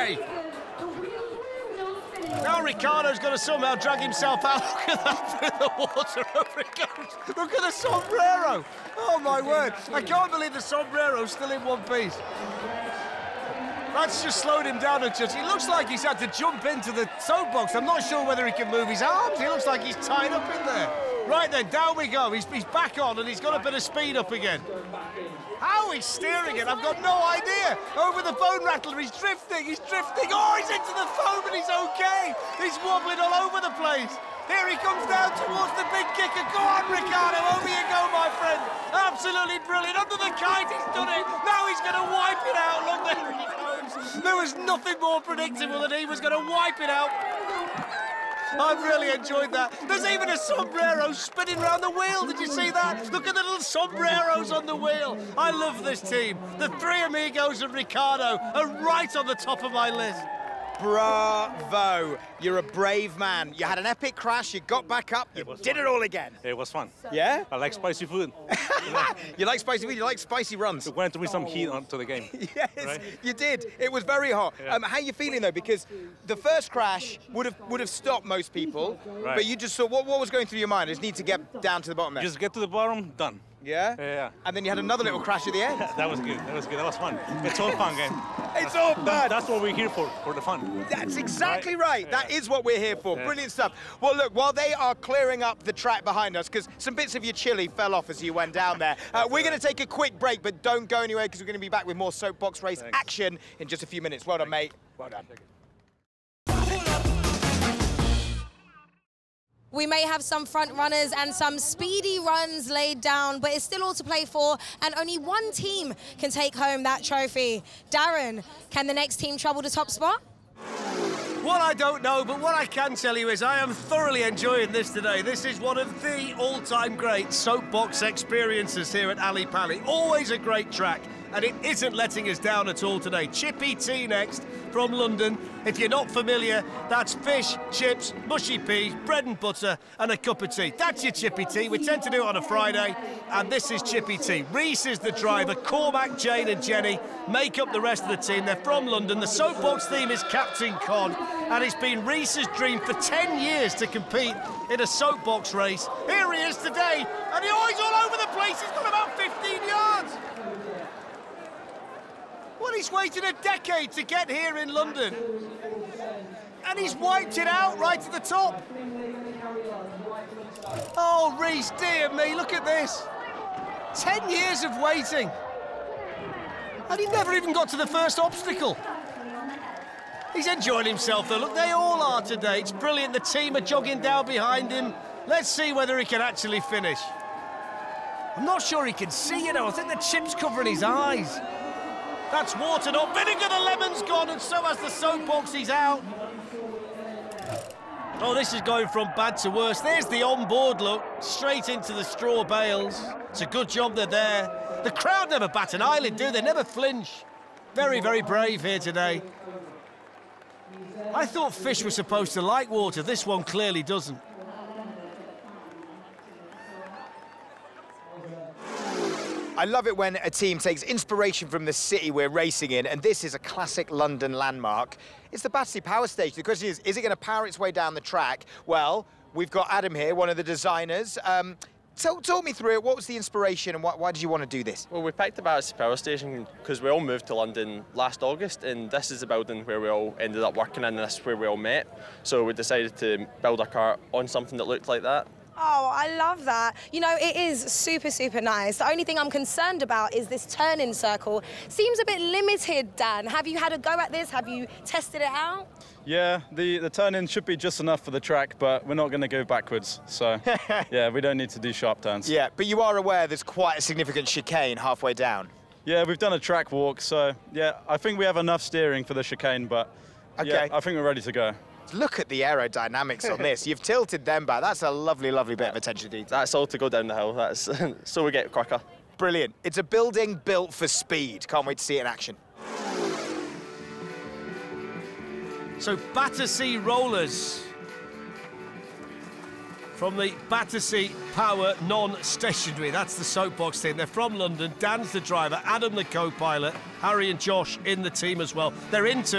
way! Now Ricciardo's going to somehow drag himself out. Look at that through the water. Over it goes. Look at the sombrero. Oh, my word. I can't believe the sombrero's still in one piece. That's just slowed him down a touch. He looks like he's had to jump into the soapbox. I'm not sure whether he can move his arms. He looks like he's tied up in there. Right then, down we go. He's back on and he's got a bit of speed up again. How he's steering it, I've got no idea. Over the bone rattler, he's drifting. Oh, he's into the foam and he's okay. He's wobbling all over the place. Here he comes down towards the big kicker. Go on, Ricciardo, over you go, my friend. Absolutely brilliant. Under the kite, he's done it. Now he's going to wipe it out. Look, there he goes. There was nothing more predictable than he was going to wipe it out. I've really enjoyed that. There's even a sombrero spinning around the wheel. Did you see that? Look at the little sombreros on the wheel. I love this team. The three amigos and Ricciardo are right on the top of my list. Bravo. You're a brave man. You had an epic crash, you got back up, you did it all again. It was fun. Yeah? I like spicy food. You like spicy food, you like spicy runs. It went to me some heat onto the game. Yes, right? You did. It was very hot. Yeah. How are you feeling, though? Because the first crash would have stopped most people, right. but you just saw, what was going through your mind? I just need to get down to the bottom there. Just get to the bottom, done. Yeah? Yeah. And then you had another little crash at the end. That was good. That was fun. It's all fun, game. It's all fun. That's what we're here for the fun. That's exactly right. Yeah. That is what we're here for. Yeah. Brilliant stuff. Well, look, while they are clearing up the track behind us, because some bits of your chili fell off as you went down there, we're going to take a quick break, but don't go anywhere because we're going to be back with more soapbox race action in just a few minutes. Well done, mate. Well done. We may have some front runners and some speedy runs laid down, but it's still all to play for, and only one team can take home that trophy. Darren, can the next team trouble the top spot? Well, I don't know, but what I can tell you is I am thoroughly enjoying this today. This is one of the all-time great soapbox experiences here at Ali Pali. Always a great track, and it isn't letting us down at all today. Chippy Tea next from London. If you're not familiar, that's fish, chips, mushy peas, bread and butter, and a cup of tea. That's your Chippy Tea. We tend to do it on a Friday, and this is Chippy Tea. Reese is the driver. Cormac, Jane and Jenny make up the rest of the team. They're from London. The soapbox theme is Captain Con, and it's been Reese's dream for 10 years to compete in a soapbox race. Here he is today, and he's all over the place. He's got about 15 yards. Well, he's waited a decade to get here in London, and he's wiped it out right to the top. Oh, Reese, dear me, look at this. 10 years of waiting, and he never even got to the first obstacle. He's enjoying himself, though. Look, they all are today. It's brilliant. The team are jogging down behind him. Let's see whether he can actually finish. I'm not sure he can see, you know. I think the chip's covering his eyes. That's water, not vinegar. The lemon's gone, and so has the soapbox. He's out. Oh, this is going from bad to worse. There's the on-board look, straight into the straw bales. It's a good job they're there. The crowd never bat an eyelid, do they? Never flinch. Very, very brave here today. I thought fish were supposed to like water. This one clearly doesn't. I love it when a team takes inspiration from the city we're racing in, and this is a classic London landmark. It's the Battersea Power Station. The question is it going to power its way down the track? Well, we've got Adam here, one of the designers. Talk me through it. What was the inspiration, and why did you want to do this? Well, we picked the Battersea Power Station because we all moved to London last August, and this is the building where we all ended up working in, and this is where we all met. So we decided to build a car on something that looked like that. Oh, I love that. You know, it is super, super nice. The only thing I'm concerned about is this turn-in circle. Seems a bit limited, Dan. Have you had a go at this? Have you tested it out? Yeah, the turn-in should be just enough for the track, but we're not going to go backwards. So, yeah, we don't need to do sharp turns. Yeah, but you are aware there's quite a significant chicane halfway down. Yeah, we've done a track walk, so, yeah, I think we have enough steering for the chicane, but, yeah, I think we're ready to go. Look at the aerodynamics on this. You've tilted them back. That's a lovely, lovely bit of attention to detail. That's all to go down the hill. That's so we get quicker. Brilliant. It's a building built for speed. Can't wait to see it in action. So Battersea Rollers from the Battersea Power Non-Stationary. That's the soapbox team. They're from London. Dan's the driver, Adam the co-pilot, Harry and Josh in the team as well. They're into